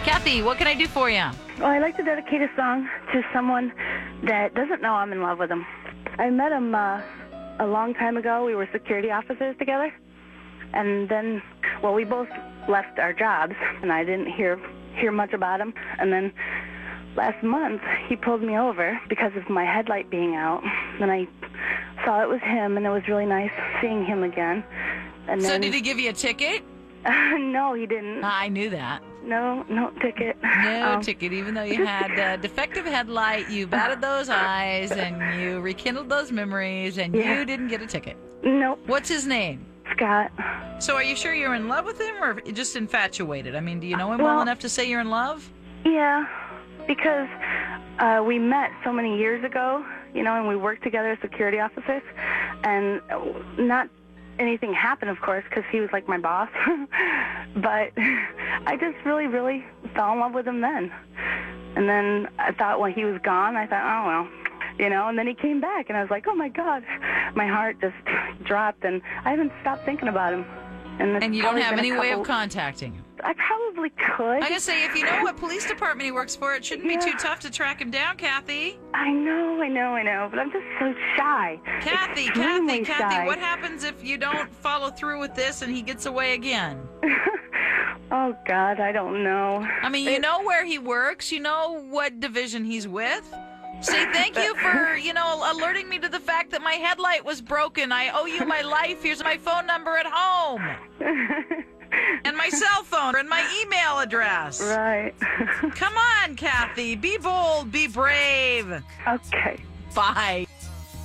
Kathy, what can I do for you? Well, I'd like to dedicate a song to someone that doesn't know I'm in love with him. I met him a long time ago. We were security officers together. And then, well, we both left our jobs, and I didn't hear much about him. And then last month, he pulled me over because of my headlight being out. And I saw it was him, and it was really nice seeing him again. And So then, did he give you a ticket? no, he didn't. I knew that. No ticket. No ticket, even though you had a defective headlight, you batted those eyes, and you rekindled those memories, and Yeah. you didn't get a ticket. Nope. What's his name? Scott. So are you sure you're in love with him, or just infatuated? I mean, do you know him well Well- enough to say you're in love? Yeah, because we met so many years ago, and we worked together as security officers, and not anything happened, of course, because he was like my boss, but I just really, really fell in love with him then. And then I thought when he was gone, I thought, oh, well, and then he came back, and I was like, oh, my God. My heart just dropped, and I haven't stopped thinking about him. And And you don't have any way of contacting him? I probably could. I gotta say, if you know what police department he works for, it shouldn't be too tough to track him down, Kathy. I know, but I'm just so shy. Kathy, Extremely shy. what happens if you don't follow through with this and he gets away again? Oh, God, I don't know. I mean, you know where he works. You know what division he's with. Say thank you for, alerting me to the fact that my headlight was broken. I owe you my life. Here's my phone number at home. And my cell phone and my email address. Right. Come on, Kathy. Be bold. Be brave. Okay. Bye.